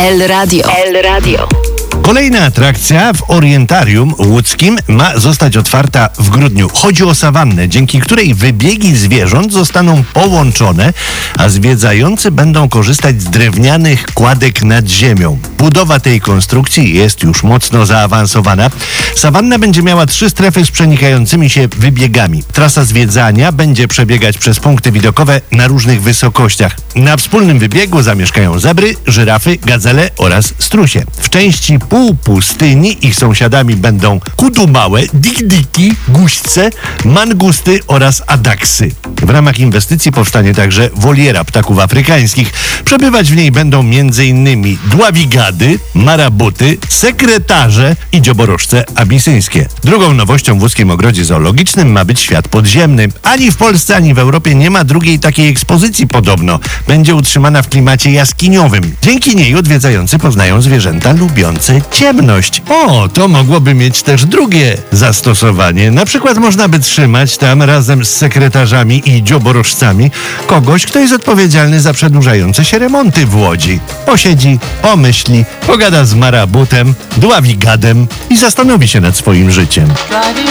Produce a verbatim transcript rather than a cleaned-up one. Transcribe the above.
El Radio. El Radio. Kolejna atrakcja w Orientarium Łódzkim ma zostać otwarta w grudniu. Chodzi o sawannę, dzięki której wybiegi zwierząt zostaną połączone, a zwiedzający będą korzystać z drewnianych kładek nad ziemią. Budowa tej konstrukcji jest już mocno zaawansowana. Sawanna będzie miała trzy strefy z przenikającymi się wybiegami. Trasa zwiedzania będzie przebiegać przez punkty widokowe na różnych wysokościach. Na wspólnym wybiegu zamieszkają zebry, żyrafy, gazele oraz strusie. W części półpustyni ich sąsiadami będą kudumałe, dikdiki, guźce, mangusty oraz adaksy. W ramach inwestycji powstanie także woliera ptaków afrykańskich. Przebywać w niej będą m.in. dławigady, marabuty, sekretarze i dzioborożce abisyńskie. Drugą nowością w łódzkim ogrodzie zoologicznym ma być świat podziemny. Ani w Polsce, ani w Europie nie ma drugiej takiej ekspozycji podobno. Będzie utrzymana w klimacie jaskiniowym. Dzięki niej odwiedzający poznają zwierzęta lubiące ciemność. O, to mogłoby mieć też drugie zastosowanie. Na przykład można by trzymać tam razem z sekretarzami i dzioborożcami kogoś, kto jest odpowiedzialny za przedłużające się remonty w Łodzi. Posiedzi, pomyśli, pogada z marabutem, dławigadem i zastanowi się nad swoim życiem.